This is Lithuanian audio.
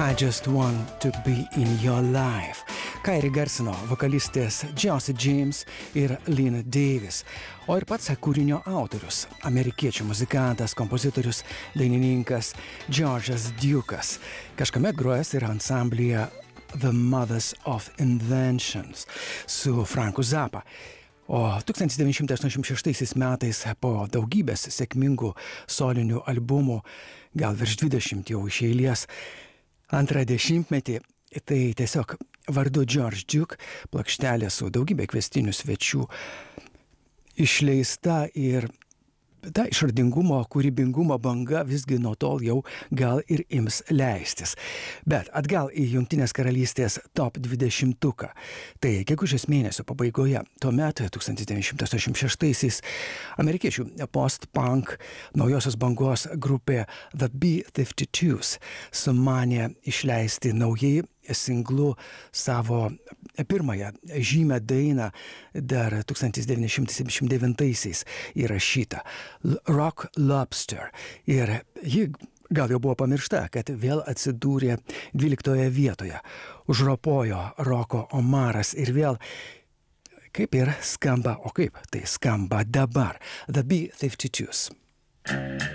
I just want to be in your life. Ką ir garsino vokalistės Josie James ir Lena Davis, o ir pats kūrinio autorius, amerikiečių muzikantas, kompozitorius, dainininkas Georges Dukas, kažkame grojęs ir ansamblyje The Mothers of Inventions su Franku Zappa. O 1986 metais po daugybės sėkmingų solinių albumų, gal virš 20 jau iš eilės, antrą dešimtmetį, tai tiesiog vardu George Duke plokštelė su daugybė kviestinių svečių išleista ir ta išradingumo, kūrybingumo banga visgi nuo tol jau gal ir ims leistis. Bet atgal į Jungtinės karalystės top 20-tuką. Tai gegužės mėnesio pabaigoje, tuomet 1986-aisiais amerikiečių post-punk naujosios bangos grupė The B-52s sumanė išleisti naujai singlu savo pirmąją žymę dainą dar 1979-aisiais įrašytą Rock Lobster. Ir ji gal jau buvo pamiršta, kad vėl atsidūrė 12 vietoje. Užropojo roko Omaras ir vėl kaip ir skamba, o kaip tai skamba dabar. The B-52s.